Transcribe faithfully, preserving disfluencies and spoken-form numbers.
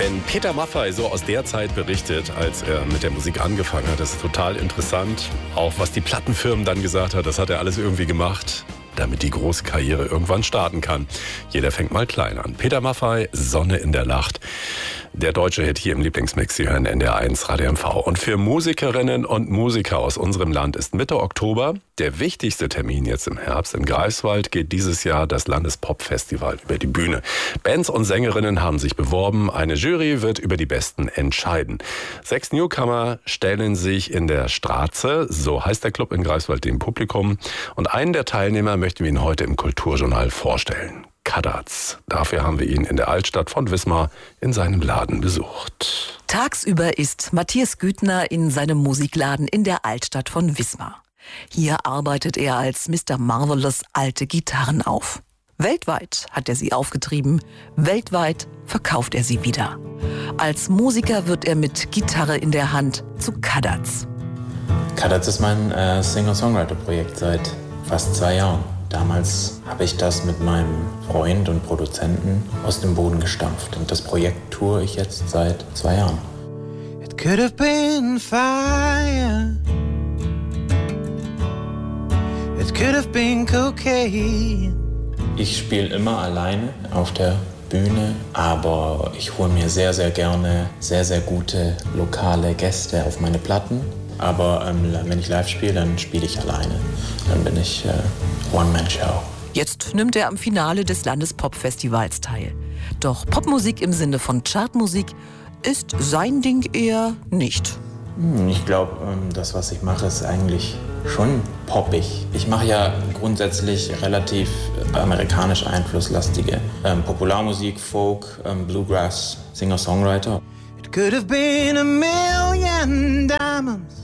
Wenn Peter Maffay so aus der Zeit berichtet, als er mit der Musik angefangen hat, das ist total interessant. Auch was die Plattenfirmen dann gesagt hat, das hat er alles irgendwie gemacht, damit die große Karriere irgendwann starten kann. Jeder fängt mal klein an. Peter Maffay, Sonne in der Nacht. Der deutsche Hit hier im Lieblingsmix. Sie hören N D R eins Radio M V. Und für Musikerinnen und Musiker aus unserem Land ist Mitte Oktober der wichtigste Termin jetzt im Herbst. In Greifswald geht dieses Jahr das Landespop-Festival über die Bühne. Bands und Sängerinnen haben sich beworben. Eine Jury wird über die Besten entscheiden. Sechs Newcomer stellen sich in der Straße, so heißt der Club in Greifswald, dem Publikum. Und einen der Teilnehmer möchten wir Ihnen heute im Kulturjournal vorstellen. Kadatz. Dafür haben wir ihn in der Altstadt von Wismar in seinem Laden besucht. Tagsüber ist Matthias Güthner in seinem Musikladen in der Altstadt von Wismar. Hier arbeitet er als Mister Marvelous alte Gitarren auf. Weltweit hat er sie aufgetrieben, weltweit verkauft er sie wieder. Als Musiker wird er mit Gitarre in der Hand zu Kadatz. Kadatz ist mein äh, Singer-Songwriter-Projekt seit fast zwei Jahren. Damals habe ich das mit meinem Freund und Produzenten aus dem Boden gestampft. Und das Projekt toure ich jetzt seit zwei Jahren. It could have been fire. It could have been cocaine. Ich spiele immer alleine auf der Bühne, aber ich hole mir sehr, sehr gerne sehr, sehr gute lokale Gäste auf meine Platten. Aber ähm, wenn ich live spiele, dann spiele ich alleine. Dann bin ich äh, One-Man-Show. Jetzt nimmt er am Finale des Landespop-Festivals teil. Doch Popmusik im Sinne von Chartmusik ist sein Ding eher nicht. Hm, ich glaube, ähm, das, was ich mache, ist eigentlich schon poppig. Ich mache ja grundsätzlich relativ äh, amerikanisch einflusslastige ähm, Popularmusik, Folk, ähm, Bluegrass, Singer-Songwriter. It could have been a million diamonds.